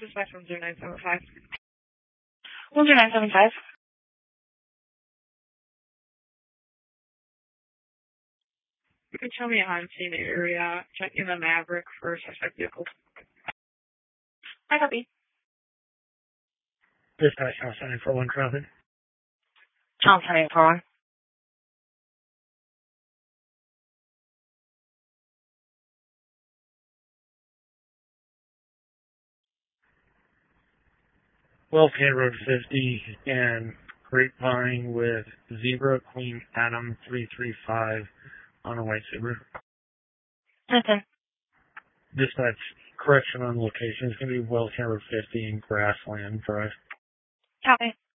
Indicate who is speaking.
Speaker 1: dispatch from 0975.
Speaker 2: 0975.
Speaker 1: You can show me a Huntington area, checking the Maverick for suspect vehicle.
Speaker 2: I copy.
Speaker 3: Dispatch, House 941 traffic.
Speaker 2: House 941.
Speaker 3: Wellscan Road 50 and Grapevine with Zebra Queen Adam 335 on a white Subaru.
Speaker 2: Listen.
Speaker 3: Dispatch, correction on location is going to be Wellscan Road 50 and Grassland Drive.
Speaker 2: Copy.